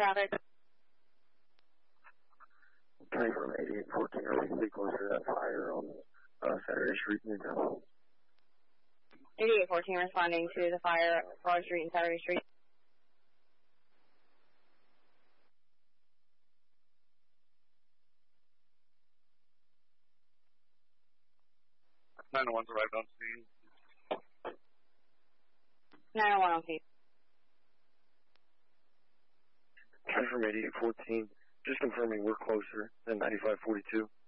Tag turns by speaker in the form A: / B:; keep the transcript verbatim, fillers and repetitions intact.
A: traffic.
B: Trying from eighty-eight fourteen, are we going to be closer to that fire on uh, Saturday Street in Newtown?
A: eighty-eight fourteen responding to the fire at Broad Street and Saturday Street.
C: nine oh one's arrived on scene.
A: nine oh one on scene.
B: Trying from eighty-eight fourteen, just confirming we're closer than ninety-five forty-two.